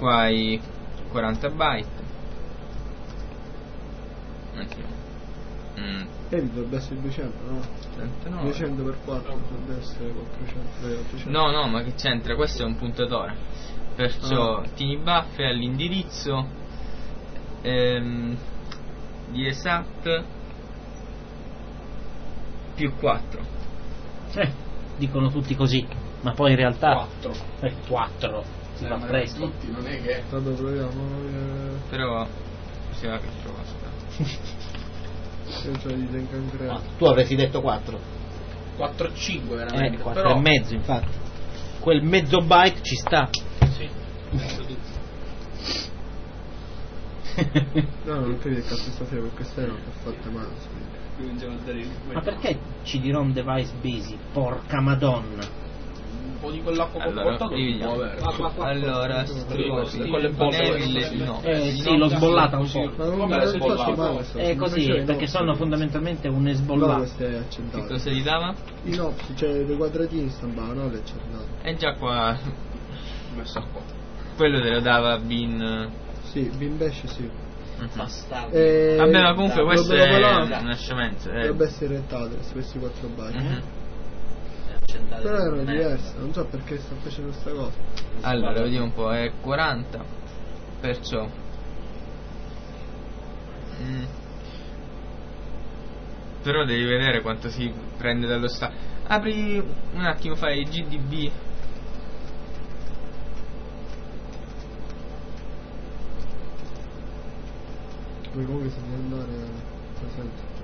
qua hai 40 byte. E dovrebbe essere 200, no? 39. 200 per 4 dovrebbe essere 400, 800. No, ma che c'entra? Questo è un puntatore. Perciò tieni buffer all'indirizzo di ESAT più 4. Dicono tutti così, ma poi in realtà 4 si fa presto. Tutti, non è che Tanto proviamo. Però si va che trova Io ce la dite in cancreato. Tu avresti detto 4. 4-5 veramente. 4 però e mezzo, infatti. Quel mezzo byte ci sta. sì, penso di No, non capite che cazzo sta facendo, perché stai non è fatta male. cominciamo a dare Ma perché CD-ROM device busy? Porca madonna. un po' di quell'acqua Allora, comportata io può avere. allora strusi con le bolle no. Sì, l'ho sbollata un po'. Ma non Vabbè, è sbollato. fatto male. È così, perché sono fondamentalmente un No, esbollato. queste Che accendate. cosa gli dava? I nopsi, cioè dei quadratini stampavano, no, le accendate. È già qua. Messa qua. Quello te lo dava Bin. Sì, Beam Bash sì. Bastardo. Vabbè, ma comunque questo è là, una scemenza. dovrebbe essere rettate questi 4 byte. Mhm. Però erano diverse, non so perché sto facendo questa cosa. Allora, vediamo un po', è 40. Perciò. Però devi vedere quanto si prende dallo stato. Apri un attimo, fai GDB. Poi comunque se devi andare presente.